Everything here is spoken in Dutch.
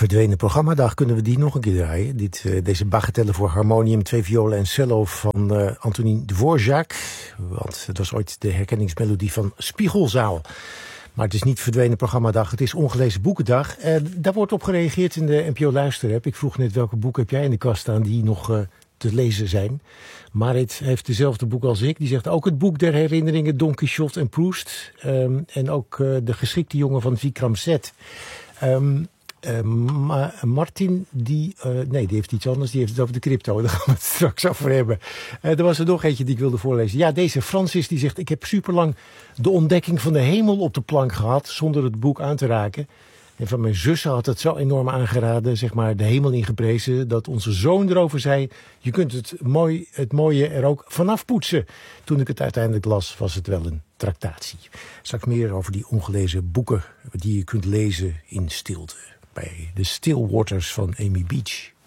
verdwenen programmadag, kunnen we die nog een keer draaien? Deze bagatelle voor harmonium, 2 violen en cello van Antonin Dvorak. Want het was ooit de herkenningsmelodie van Spiegelzaal. Maar het is niet verdwenen programmadag, het is ongelezen boekendag. Daar wordt op gereageerd in de NPO Luister-app. Ik vroeg net welke boeken heb jij in de kast staan die nog te lezen zijn. Marit heeft dezelfde boek als ik. Die zegt ook het boek der herinneringen Don Quixote en Proust. En ook De geschikte jongen van Vikram Seth. Martin, die heeft iets anders. Die heeft het over de crypto. Daar gaan we het straks over hebben. Er was er nog eentje die ik wilde voorlezen. Ja, deze Francis die zegt: ik heb superlang de ontdekking van de hemel op de plank gehad, zonder het boek aan te raken. En van mijn zussen had het zo enorm aangeraden, zeg maar, de hemel ingeprezen, dat onze zoon erover zei: je kunt het mooie er ook vanaf poetsen. Toen ik het uiteindelijk las, was het wel een tractatie. Straks meer over die ongelezen boeken die je kunt lezen in stilte. Bij de Still Waters van Amy Beach.